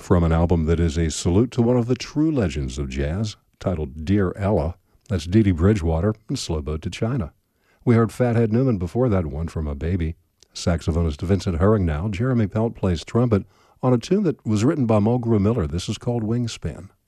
From an album that is a salute to one of the true legends of jazz, titled Dear Ella, that's Dee Dee Bridgewater and Slow Boat to China. We heard Fathead Newman before that, One for My Baby. Saxophonist Vincent Herring now. Jeremy Pelt plays trumpet on a tune that was written by Mulgrew Miller. This is called Wingspan.